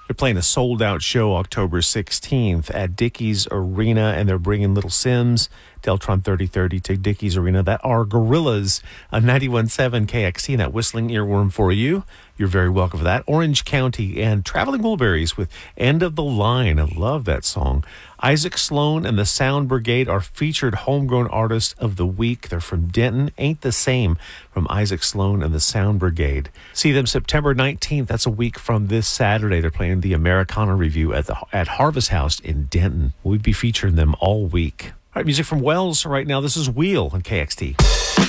They're playing a sold-out show October 16th at Dickies Arena, and they're bringing Little Sims, Deltron 3030 to Dickies Arena. That are Gorillas on 91.7 KXT, and that whistling earworm for you. You're very welcome for that. Orange County and Traveling Wilburys with End of the Line. I love that song. Isaac Sloan and the Sound Brigade are featured homegrown artist of the week. They're from Denton. Ain't the Same from Isaac Sloan and the Sound Brigade. See them September 19th. That's a week from this Saturday. They're playing the Americana Review at Harvest House in Denton. We'll be featuring them all week. All right, music from Wells right now. This is Wheel on KXT.